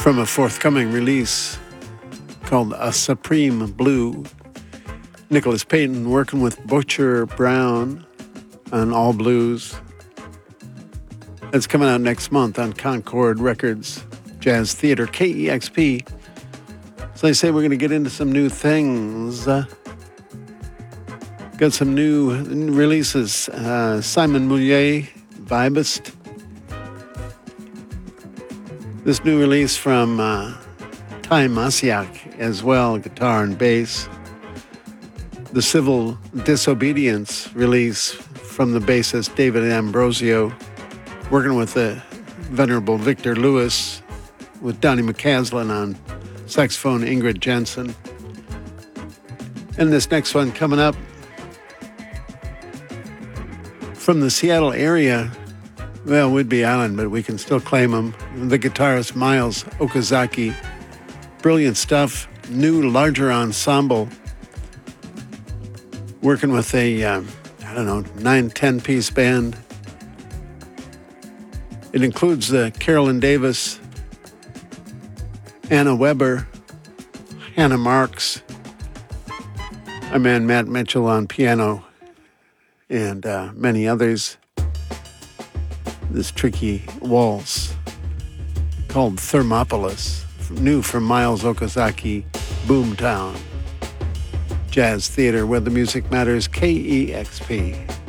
from a forthcoming release called A Supreme Blue. Nicholas Payton working with Butcher Brown on All Blues. It's coming out next month on Concord Records, Jazz Theater, KEXP. So they say we're going to get into some new things. Got some new releases. Simon Moulier, Vibist. This new release from Ty Masiak as well, guitar and bass. The Civil Disobedience release from the bassist David Ambrosio, working with the venerable Victor Lewis, with Donnie McCaslin on saxophone, Ingrid Jensen. And this next one coming up from the Seattle area, well, Whidbey Island, but we can still claim him, the guitarist Miles Okazaki. Brilliant stuff, new, larger ensemble, working with a, 9-10 piece band. It includes Carolyn Davis, Anna Weber, Hannah Marks, our man Matt Mitchell on piano, and many others. This tricky waltz called Thermopolis, new from Miles Okazaki, Boomtown. Jazz Theater, where the music matters, KEXP.